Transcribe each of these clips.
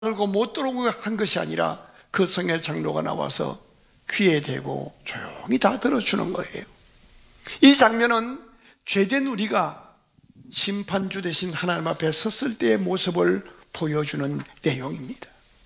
알고 못 들어오고 한 것이 아니라 그 성의 장로가 나와서 귀에 대고 조용히 다 들어주는 거예요. 이 장면은 죄된 우리가 심판주 대신 하나님 앞에 섰을 때의 모습을 보여주는 내용입니다.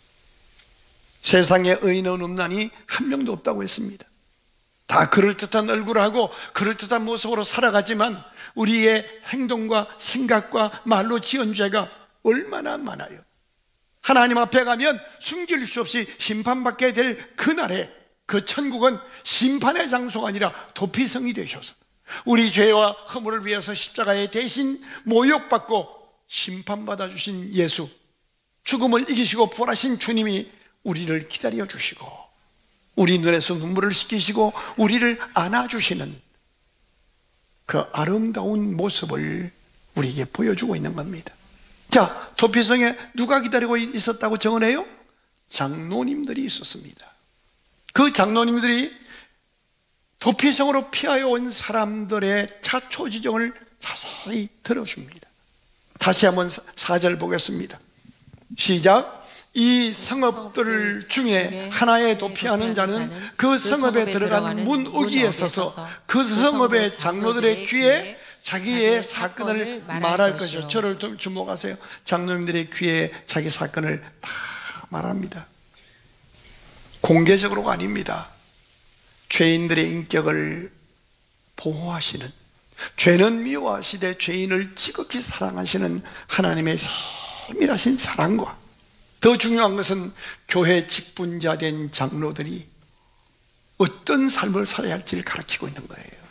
세상에 의인은 없나니 한 명도 없다고 했습니다. 다 그럴듯한 얼굴하고 그럴듯한 모습으로 살아가지만 우리의 행동과 생각과 말로 지은 죄가 얼마나 많아요. 하나님 앞에 가면 숨길 수 없이 심판받게 될 그날에 그 천국은 심판의 장소가 아니라 도피성이 되셔서 우리 죄와 허물을 위해서 십자가에 대신 모욕받고 심판받아 주신 예수, 죽음을 이기시고 부활하신 주님이 우리를 기다려 주시고 우리 눈에서 눈물을 씻기시고 우리를 안아주시는 그 아름다운 모습을 우리에게 보여주고 있는 겁니다. 자, 도피성에 누가 기다리고 있었다고 정언해요? 장로님들이 있었습니다. 그 장로님들이 도피성으로 피하여 온 사람들의 자초지정을 자세히 들어줍니다. 다시 한번 4절 보겠습니다. 시작. 이 성읍들 중에 하나에 도피하는 자는 그 성읍에 들어간 문 우기에 서서 그 성읍의 장로들의 귀에 자기의 사건을 말할 것이요. 저를 좀 주목하세요. 장로님들의 귀에 자기 사건을 다 말합니다. 공개적으로가 아닙니다. 죄인들의 인격을 보호하시는, 죄는 미워하시되 죄인을 지극히 사랑하시는 하나님의 세밀하신 사랑과, 더 중요한 것은 교회 직분자 된 장로들이 어떤 삶을 살아야 할지를 가르치고 있는 거예요.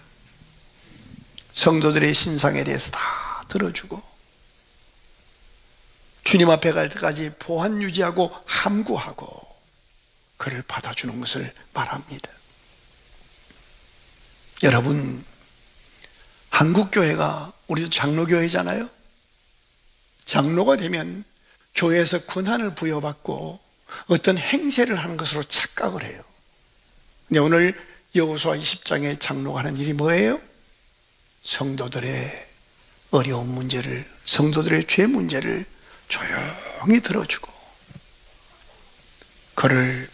성도들의 신상에 대해서 다 들어주고 주님 앞에 갈 때까지 보안 유지하고 함구하고 그를 받아주는 것을 말합니다. 여러분, 한국교회가 우리도 장로교회잖아요. 장로가 되면 교회에서 권한을 부여받고 어떤 행세를 하는 것으로 착각을 해요. 근데 오늘 여호수아 20장의 장로가 하는 일이 뭐예요? 성도들의 어려운 문제를, 성도들의 죄 문제를 조용히 들어주고 그를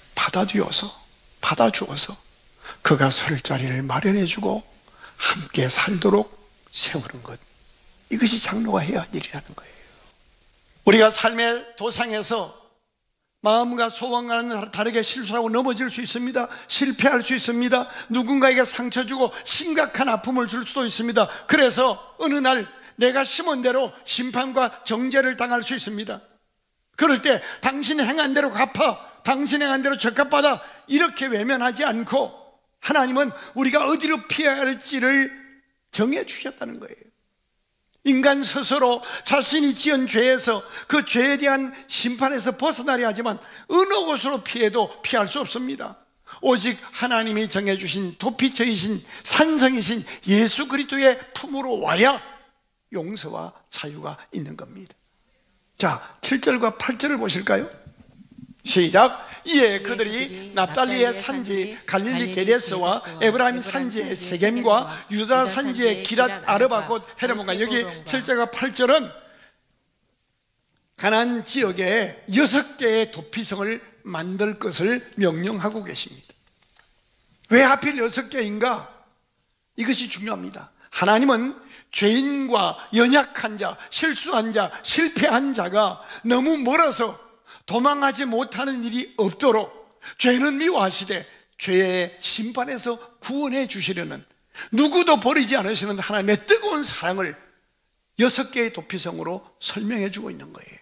받아주어서 그가 설 자리를 마련해주고 함께 살도록 세우는 것, 이것이 장로가 해야 할 일이라는 거예요. 우리가 삶의 도상에서 마음과 소원과는 다르게 실수하고 넘어질 수 있습니다. 실패할 수 있습니다. 누군가에게 상처 주고 심각한 아픔을 줄 수도 있습니다. 그래서 어느 날 내가 심은 대로 심판과 정죄를 당할 수 있습니다. 그럴 때 당신 행한 대로 갚아, 당신 행한 대로 적합받아, 이렇게 외면하지 않고 하나님은 우리가 어디로 피해야 할지를 정해 주셨다는 거예요. 인간 스스로 자신이 지은 죄에서 그 죄에 대한 심판에서 벗어나려 하지만 어느 곳으로 피해도 피할 수 없습니다. 오직 하나님이 정해주신 도피처이신 산성이신 예수 그리스도의 품으로 와야 용서와 자유가 있는 겁니다. 자, 7절과 8절을 보실까요? 시작. 이에 그들이 납달리의 산지 갈릴리 게데스와 에브라임 산지의 세겜과 유다 산지의 기랏 아르바 곧 헤르몬과, 여기 7절과 8절은 가나안 지역에 6개의 도피성을 만들 것을 명령하고 계십니다. 왜 하필 6개인가? 이것이 중요합니다. 하나님은 죄인과 연약한 자, 실수한 자, 실패한 자가 너무 멀어서 도망하지 못하는 일이 없도록 죄는 미워하시되 죄의 심판에서 구원해 주시려는, 누구도 버리지 않으시는 하나님의 뜨거운 사랑을 6개의 도피성으로 설명해 주고 있는 거예요.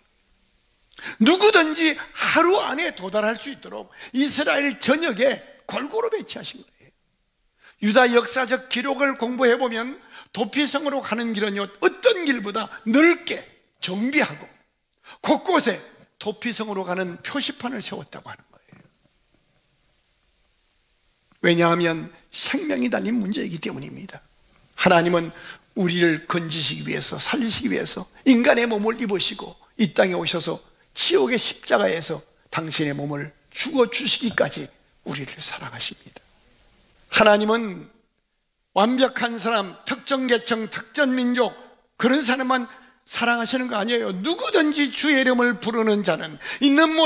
누구든지 하루 안에 도달할 수 있도록 이스라엘 전역에 골고루 배치하신 거예요. 유다 역사적 기록을 공부해 보면 도피성으로 가는 길은요, 어떤 길보다 넓게 정비하고 곳곳에 도피성으로 가는 표시판을 세웠다고 하는 거예요. 왜냐하면 생명이 달린 문제이기 때문입니다. 하나님은 우리를 건지시기 위해서, 살리시기 위해서 인간의 몸을 입으시고 이 땅에 오셔서 지옥의 십자가에서 당신의 몸을 죽어주시기까지 우리를 사랑하십니다. 하나님은 완벽한 사람, 특정 계층, 특정 민족, 그런 사람만 사랑하시는 거 아니에요. 누구든지 주의 이름을 부르는 자는 있는